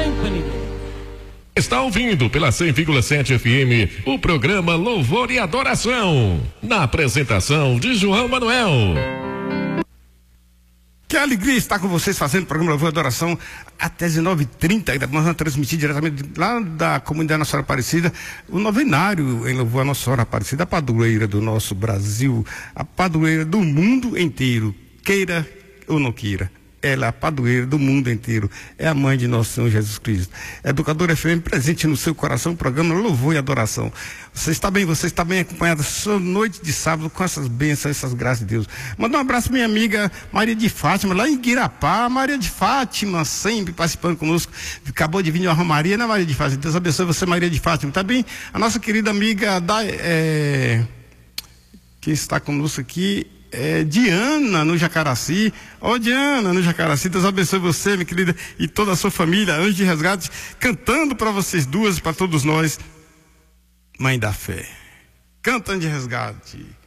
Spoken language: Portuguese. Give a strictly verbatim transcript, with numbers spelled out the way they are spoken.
Company. Está ouvindo pela cem vírgula sete F M o programa Louvor e Adoração, na apresentação de João Manuel. Que alegria estar com vocês fazendo o programa Louvor e Adoração até dezenove e trinta. Nós vamos transmitir diretamente lá da comunidade Nossa Senhora Aparecida o novenário em louvor a Nossa Senhora Aparecida, a padroeira do nosso Brasil, a padroeira do mundo inteiro, queira ou não queira. Ela é a padroeira do mundo inteiro, é a mãe de nosso Senhor Jesus Cristo. Educadora F M, presente no seu coração, o programa Louvor e Adoração. Você está bem, você está bem acompanhada sua noite de sábado com essas bênçãos, essas graças de Deus. Manda um abraço minha amiga Maria de Fátima, lá em Guirapá. Maria de Fátima, sempre participando conosco. Acabou de vir de uma Romaria, né, Maria de Fátima? Deus abençoe você, Maria de Fátima. Tá bem? A nossa querida amiga da, é, que está conosco aqui, É, Diana no Jacaraci. Ó, oh, Diana no Jacaraci, Deus abençoe você, minha querida, e toda a sua família, Anjo de Resgate, cantando para vocês duas e para todos nós. Mãe da Fé, canta Anjo de Resgate.